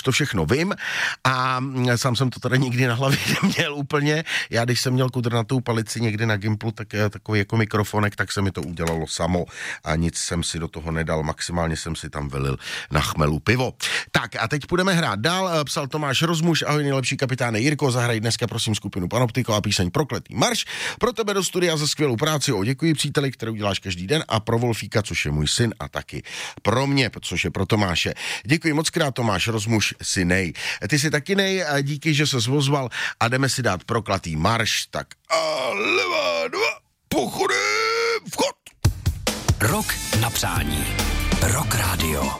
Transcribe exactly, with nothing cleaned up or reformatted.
to všechno vím a sám jsem to tady nikdy na hlavě neměl úplně. Já když jsem měl kudrnatou palici někdy na Gimplu, tak takový jako mikrofonek, tak se mi to udělalo samo a nic jsem si do toho nedal, maximálně jsem si tam vylil na chmelu pivo. Tak a teď půjdeme hrát dál, psal Tomáš Rozmuš, ahoj nejlepší kapitáne Jirko, zahraj dneska prosím skupinu Panoptiko a píseň Prokletý marš, pro tebe do studia za skvělou práci, o děkuji příteli, kterou děláš každý den a pro Wolfíka, což je můj syn a taky pro mě, což je pro Tomáše. Děkuji moc krát, Tomáš Rozmuš, synej. Ty jsi taky nej, a díky, že se ozval a jdeme si dát Prokletý marš, tak a levá dva, pochodem, vchod. Rok na přání. Rock Radio.